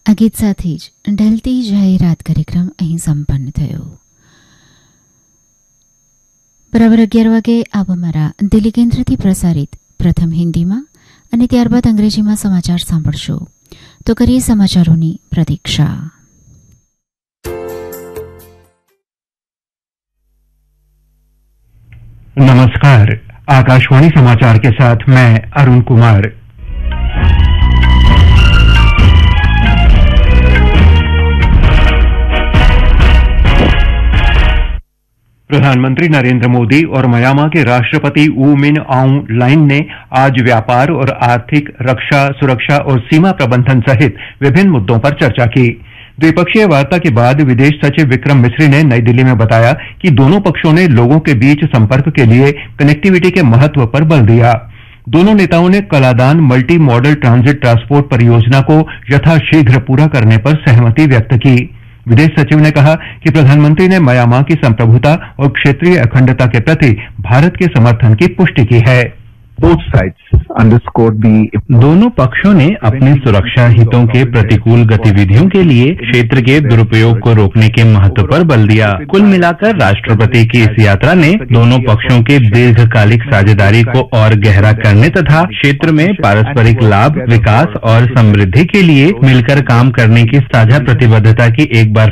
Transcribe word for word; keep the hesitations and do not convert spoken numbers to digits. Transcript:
આ ગીત સાથે જ ઢલતી જાહેરાત કાર્યક્રમ અહીં સંપન્ન થયો. બરાબર અગિયાર વાગે આપ અમારા દિલ્હી કેન્દ્રથી પ્રસારિત પ્રથમ હિન્દીમાં અને ત્યારબાદ અંગ્રેજીમાં સમાચાર સાંભળશો. તો કરીએ સમાચારોની પ્રતીક્ષા. नमस्कार, आकाशवाणी समाचार के साथ मैं अरुण कुमार. प्रधानमंत्री नरेंद्र मोदी और म्यांमार के राष्ट्रपति ऊ मिन आउंग लाइन ने आज व्यापार और आर्थिक, रक्षा, सुरक्षा और सीमा प्रबंधन सहित विभिन्न मुद्दों पर चर्चा की. द्विपक्षीय वार्ता के बाद विदेश सचिव विक्रम मिस्री ने नई दिल्ली में बताया कि दोनों पक्षों ने लोगों के बीच संपर्क के लिए कनेक्टिविटी के महत्व पर बल दिया. दोनों नेताओं ने Kaladan multi modal transit transport परियोजना को यथाशीघ्र पूरा करने पर सहमति व्यक्त की. विदेश सचिव ने कहा कि प्रधानमंत्री ने म्यांमार की संप्रभुता और क्षेत्रीय अखंडता के प्रति भारत के समर्थन की पुष्टि की है. Both sides underscored the दोनों पक्षों ने अपने सुरक्षा हितों के प्रतिकूल गतिविधियों के लिए क्षेत्र के दुरुपयोग को रोकने के महत्व पर बल दिया. कुल मिलाकर राष्ट्रपति की इस यात्रा ने दोनों पक्षों के दीर्घकालिक साझेदारी को और गहरा करने तथा क्षेत्र में पारस्परिक लाभ, विकास और समृद्धि के लिए मिलकर काम करने की साझा प्रतिबद्धता की एक बार